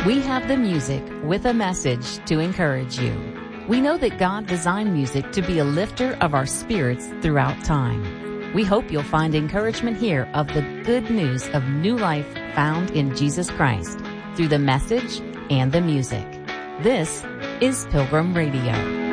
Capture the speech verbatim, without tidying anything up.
We have the music with a message to encourage you. We know that God designed music to be a lifter of our spirits throughout time. We hope you'll find encouragement here of the good news of new life found in Jesus Christ through the message and the music. This is Pilgrim Radio.